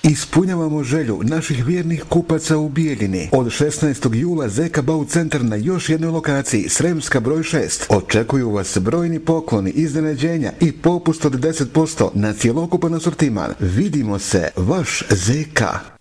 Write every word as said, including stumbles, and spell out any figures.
Ispunjavamo želju naših vjernih kupaca u Bijeljini. Od šesnaestog jula Zeka Bau centar na još jednoj lokaciji, Sremska broj šest. Očekuju vas brojni pokloni, iznenađenja i popust od deset posto na cjelokupan asortiman. Vidimo se, vaš Zeka.